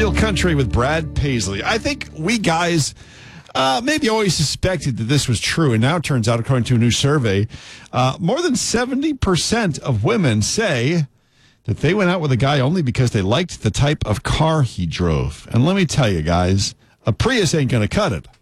Real Country with Brad Paisley. I think we guys maybe always suspected that this was true, and now it turns out, according to a new survey, more than 70% of women say that they went out with a guy only because they liked the type of car he drove. And let me tell you, guys, a Prius ain't going to cut it.